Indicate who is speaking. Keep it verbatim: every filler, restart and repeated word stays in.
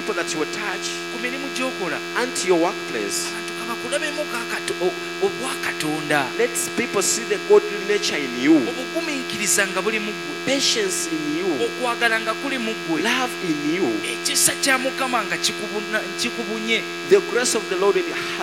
Speaker 1: people that you will touch,
Speaker 2: ku mirimu gy'okola
Speaker 1: and to your workplace.
Speaker 2: abantu kabakulabemu obwakatonda,
Speaker 1: Let people see the godly nature in you,
Speaker 2: obugumiikiriza nga buli mu ggwe,
Speaker 1: patience in you,
Speaker 2: okwagala nga kuli mu ggwe,
Speaker 1: love in you,
Speaker 2: ekisa kya Mukama nga kikubuna- kikubunye.
Speaker 1: the grace of the Lord in your heart.